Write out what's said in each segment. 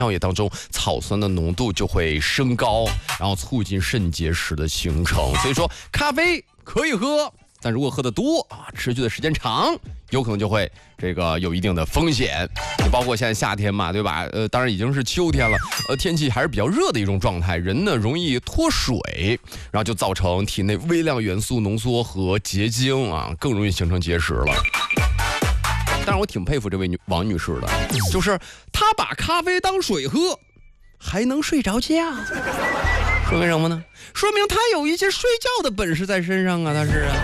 尿液当中草酸的浓度就会升高，然后促进肾结石的形成。所以说，咖啡可以喝，但如果喝得多啊，持续的时间长，有可能就会有一定的风险。包括现在夏天嘛，对吧？当然已经是秋天了，天气还是比较热的一种状态，人呢容易脱水，然后就造成体内微量元素浓缩和结晶啊，更容易形成结石了。但是我挺佩服这位王女士的，就是她把咖啡当水喝，还能睡着觉，说明什么呢？说明她有一些睡觉的本事在身上啊，她是啊。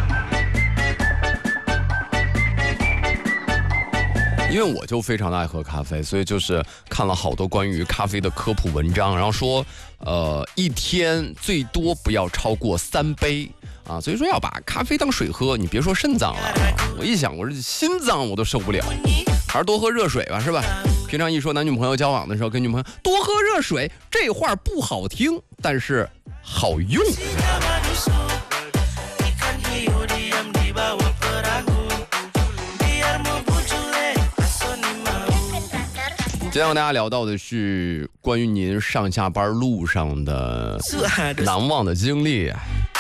因为我就非常的爱喝咖啡，所以就是看了好多关于咖啡的科普文章，然后说，一天最多不要超过3杯啊，所以说要把咖啡当水喝，你别说肾脏了，我一想，我这心脏我都受不了，还是多喝热水吧，是吧？平常一说男女朋友交往的时候，跟女朋友多喝热水，这话不好听，但是好用。今天和大家聊到的是关于您上下班路上的难忘的经历。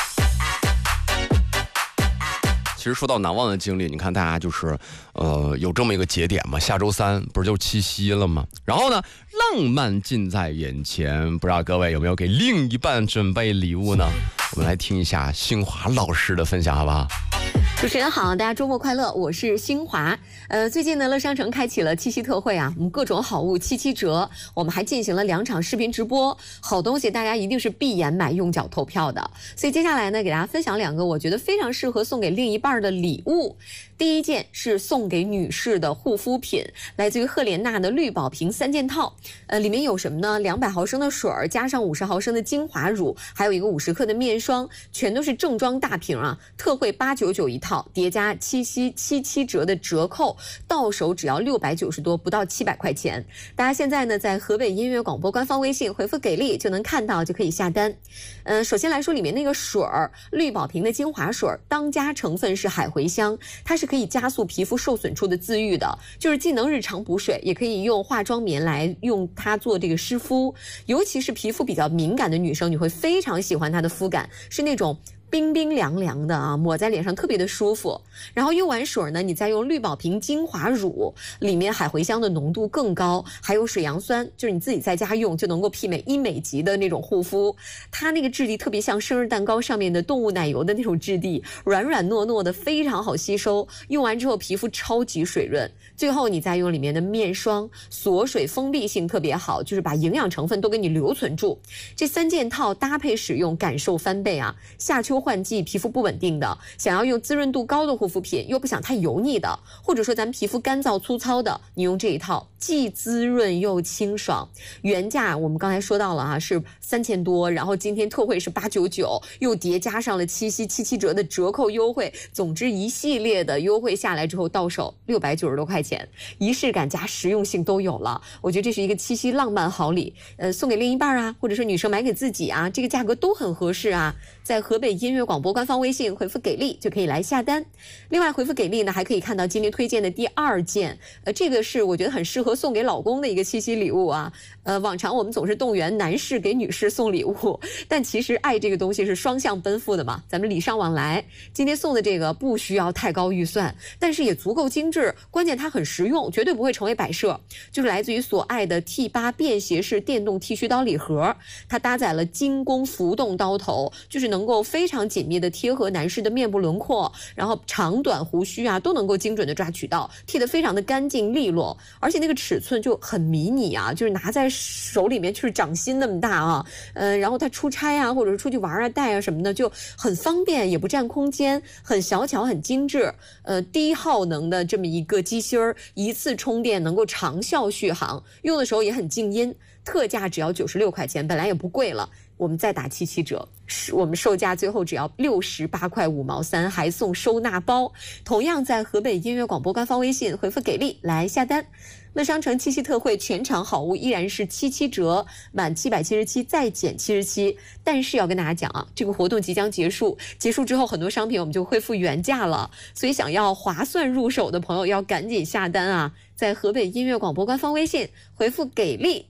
其实说到难忘的经历，你看大家就是有这么一个节点嘛，下周3不是就七夕了吗？然后呢，浪漫近在眼前，不知道各位有没有给另一半准备礼物呢？我们来听一下新华老师的分享，好不好？ 主持人好，大家周末快乐，我是新华。最近呢，乐商城开启了七夕特惠啊，我们各种好物7折，我们还进行了2场视频直播，好东西大家一定是闭眼买，用脚投票的。所以接下来呢，给大家分享2个我觉得非常适合送给另一半的礼物。第一件是送给女士的护肤品，来自于赫莲娜的绿宝瓶3件套，里面有什么呢？200毫升的水加上50毫升的精华乳，还有一个50克的面霜，全都是正装大瓶啊，特惠899一套，叠加七夕77折的折扣，到手只要690多，不到700块钱。大家现在呢，在河北音乐广播官方微信回复给力就能看到，就可以下单。首先来说里面那个水儿，绿宝瓶的精华水，当家成分是海茴香，它是可以加速皮肤受损处的自愈的，就是既能日常补水，也可以用化妆棉来用它做这个湿敷，尤其是皮肤比较敏感的女生，你会非常喜欢它的肤感，是那种冰冰凉凉的啊，抹在脸上特别的舒服。然后用完水呢，你再用绿宝瓶精华乳，里面海茴香的浓度更高，还有水杨酸，就是你自己在家用就能够媲美医美级的那种护肤。它那个质地特别像生日蛋糕上面的动物奶油的那种质地，软软糯糯的，非常好吸收。用完之后皮肤超级水润。最后你再用里面的面霜，锁水封闭性特别好，就是把营养成分都给你留存住。这3件套搭配使用，感受翻倍啊！夏秋换季，皮肤不稳定的，想要用滋润度高的护肤品，又不想太油腻的，或者说咱们皮肤干燥粗糙的，你用这一套既滋润又清爽。原价我们刚才说到了啊，是3000多，然后今天特惠是899，又叠加上了七夕77折的折扣优惠，总之一系列的优惠下来之后，到手690多块钱，仪式感加实用性都有了。我觉得这是一个七夕浪漫好礼，送给另一半啊，或者说女生买给自己啊，这个价格都很合适啊。在河北音乐广播官方微信回复给力就可以来下单。另外回复给力呢，还可以看到今天推荐的第2件，这个是我觉得很适合送给老公的一个七夕礼物啊。往常我们总是动员男士给女士送礼物，但其实爱这个东西是双向奔赴的嘛，咱们礼尚往来。今天送的这个不需要太高预算，但是也足够精致，关键它很实用，绝对不会成为摆设。就是来自于所爱的 T8 便携式电动剃须刀礼盒，它搭载了精工浮动刀头，就是能够非常紧密的贴合男士的面部轮廓，然后长短胡须啊都能够精准的抓取到，剃得非常的干净利落，而且那个尺寸就很迷你啊，就是拿在手里面就是掌心那么大啊，然后它出差啊或者是出去玩啊带啊什么的就很方便，也不占空间，很小巧很精致。低耗能的这么一个机芯儿，一次充电能够长效续航，用的时候也很静音，特价只要96块钱，本来也不贵了，我们再打77折，我们售价最后只要68块5毛3，还送收纳包。同样在河北音乐广播官方微信回复给力来下单。 乐商城七夕特惠全场好物依然是77折，满777再减77。但是要跟大家讲啊，这个活动即将结束，结束之后很多商品我们就恢复原价了，所以想要划算入手的朋友要赶紧下单啊！在河北音乐广播官方微信回复“给力”